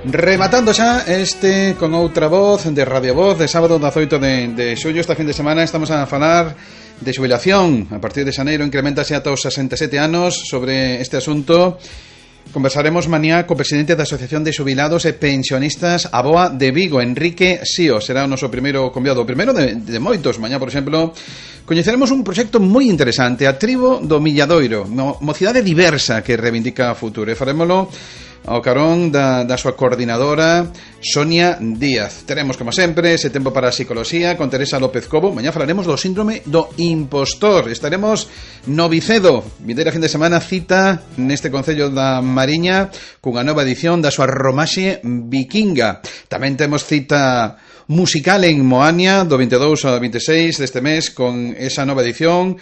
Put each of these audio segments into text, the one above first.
Rematando xa este con outra voz de Radio Voz de sábado 18 de xullo. Esta fin de semana estamos a falar de xubilación. A partir de xaneiro incrementase ata os 67 anos. Sobre este asunto conversaremos mañá co presidente da Asociación de Xubilados e Pensionistas Aboa de Vigo, Enrique Sío. Será o noso primeiro convidado, o primeiro de moitos. Mañá, por exemplo, coñeceremos un proxecto moi interesante, a Tribo do Milladoiro, mocidade diversa que reivindica a futuro, e farémolo ao carón da súa coordinadora Sonia Díaz. Teremos, como sempre, ese tempo para a psicoloxía con Teresa López Cobo. Mañá falaremos do síndrome do impostor. Estaremos no Vicedo, vindeira fin de semana, cita neste concello da Mariña cunha nova edición da súa Romaxe Vikinga. Tamén temos cita musical en Moaña do 22 ao 26 deste mes con esa nova edición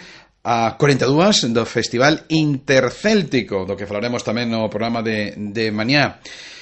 a 42 do Festival Intercéltico, do que falaremos tamén no programa de mañá,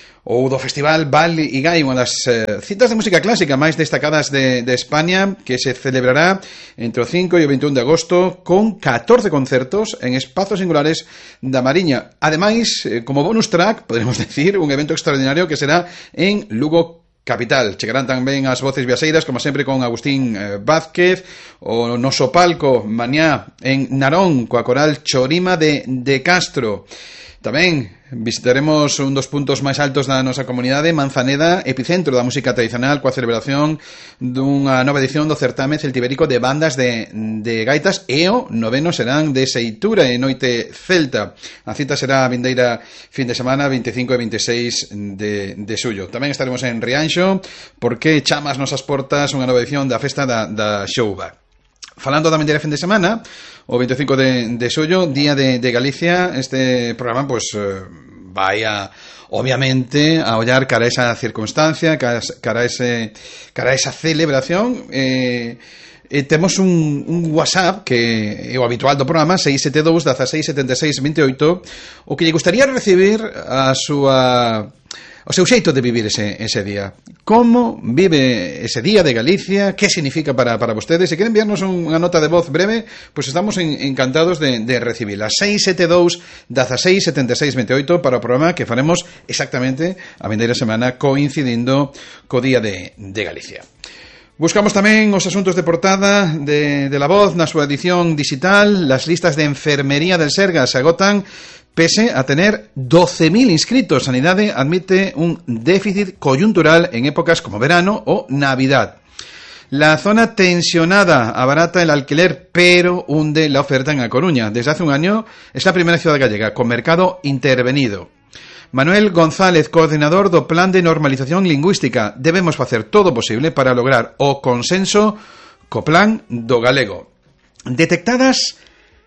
ou do Festival Val y Gai, unha das citas de música clásica máis destacadas de España, que se celebrará entre o 5 e o 21 de agosto con 14 concertos en espazos singulares da Mariña. Ademais, como bonus track, podremos decir, un evento extraordinario que será en Lugo capital. Chegarán tamén as voces viaxeiras, como sempre, con Agustín Vázquez, o noso palco mañá en Narón coa coral Chorima de Castro. Tamén visitaremos un dos puntos máis altos da nosa comunidade, Manzaneda, epicentro da música tradicional, coa celebración dunha nova edición do certame celtibérico de bandas de gaitas, e o noveno serán de Seitura e Noite Celta. A cita será a vindeira fin de semana 25 e 26 de xullo. Tamén estaremos en Rianxo, porque chama as nosas portas unha nova edición da festa da Xouba. Falando da vindeira fin de semana, o 25 de xullo, Día de Galicia, este programa pues vai obviamente a ollar cara a esa circunstancia, cara a esa celebración. Temos un WhatsApp que é o habitual do programa, 672 16 76 28, o que lle gustaría recibir o seu xeito de vivir ese día. Como vive ese día de Galicia? Que significa para vostedes? Se queren enviarnos unha nota de voz breve, pues estamos encantados de recibirla. 672 16 76 28 para o programa que faremos exactamente a vindeira semana, coincidindo co Día de Galicia. Buscamos tamén os asuntos de portada de La Voz na súa edición digital. Las listas de enfermería del Sergas se agotan pese a tener 12.000 inscritos. Sanidade admite un déficit coyuntural en épocas como verano o Navidad. La zona tensionada abarata el alquiler, pero hunde la oferta en A Coruña. Desde hace un año es la primera ciudad gallega con mercado intervenido. Manuel González, coordinador do Plan de Normalización Lingüística. Debemos facer todo posible para lograr o consenso co plan do galego. Detectadas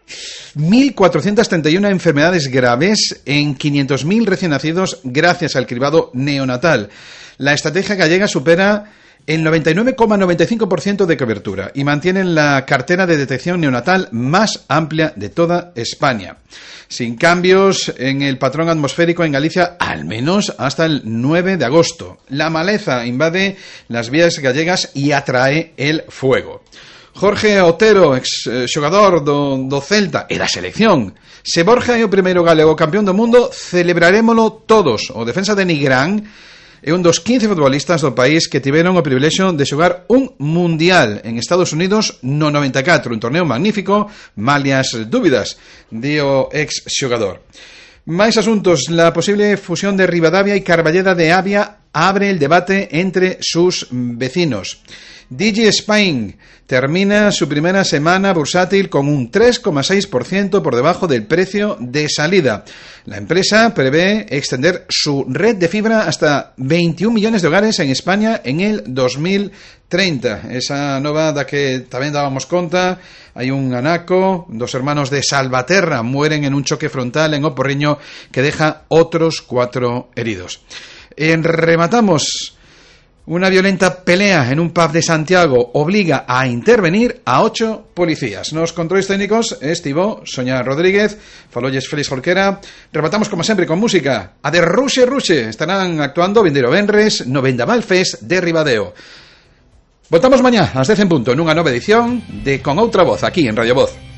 1.431 enfermedades graves en 500.000 recién nacidos gracias al cribado neonatal. La estrategia gallega supera el 99,95% de cobertura y mantienen la cartera de detección neonatal más amplia de toda España. Sin cambios en el patrón atmosférico en Galicia, al menos hasta el 9 de agosto. La maleza invade las vías gallegas y atrae el fuego. Jorge Otero, ex xogador do Celta e da selección. Se Borja é o primeiro galego campeón do mundo, celebrarémolo todos. O defensa de Nigrán é un dos 15 futbolistas do país que tiveron o privilexio de xogar un mundial en Estados Unidos no 94, un torneo magnífico, malias dúbidas, di o ex xogador. Máis asuntos. La posible fusión de Ribadavia y Carballeda de Avia abre el debate entre sus vecinos. Digi Spain termina su primera semana bursátil con un 3,6% por debajo del precio de salida. La empresa prevé extender su red de fibra hasta 21 millones de hogares en España en el 2030. Esa nova da que tamén dábamos conta. Hai un anaco, dos hermanos de Salvaterra mueren en un choque frontal en O Porriño que deja otros 4 heridos. Rematamos. Una violenta pelea en un pub de Santiago obliga a intervenir a 8 policías. Nos controles técnicos estivo Sonia Rodríguez, falolles Félix Jorquera. Rematamos como sempre con música. A de Ruxe estarán actuando vindeiro venres no Vendaval Fest de Ribadeo. Voltamos mañá ás 10 en punto nunha nova edición de Con Outra Voz aquí en Radio Voz.